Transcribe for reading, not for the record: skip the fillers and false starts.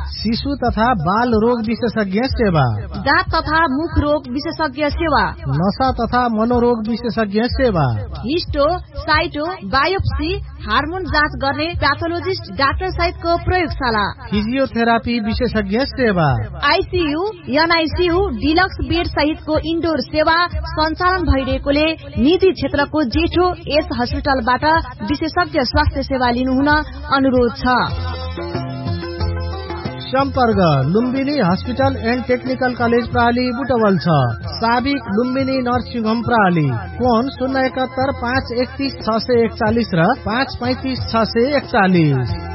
शिशु तथा बाल रोग विशेषज्ञ सेवा, दाँत तथा मुख रोग विशेषज्ञ सेवा, नशा तथा मनोरोग विशेषज्ञ सेवा, हिस्टो, साइटो, बायोप्सी, हार्मोन जाँच गर्ने प्याथोलोजिस्ट डाक्टर सहितको प्रयोगशाला, फिजियोथेरापी विशेषज्ञ सेवा, आइसियु, एनआइसियु, डिलक्स बेड सहितको इन्डोर सेवा सञ्चालन भइरहेकोले निजी क्षेत्रको जेठो एस हस्पिटलबाट विशेषज्ञ स्वास्थ्य सेवा लिनुहुन अनुरोध छ। सम्पर्क Lumbini hospital and technical college प्राली Butwal छ। साबिक लुम्बिनी नर्सिङ होम प्राली। फोन 071 531 641 र 535 641।